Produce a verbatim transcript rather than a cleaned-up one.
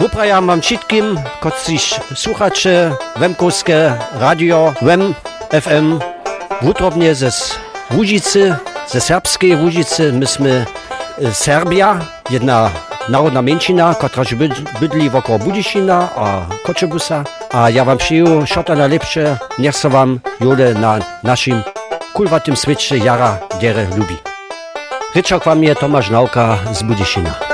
Uprajam wam wszystkim, którzy słuchacze Wemkowskie radio Wem F M wutrobnie ze Łużycy, ze serbskiej Łużycy. Myśmy Serbia, jedna narodna mniejszyna, która bydli wokół Budyszina a Koczebusa. A ja wam przyjął wszystko najlepsze, niech se wam jole na naszym kulwatym świecie jara, dere lubi. Ryczok wam je Tomasz Nauka z Budyszina.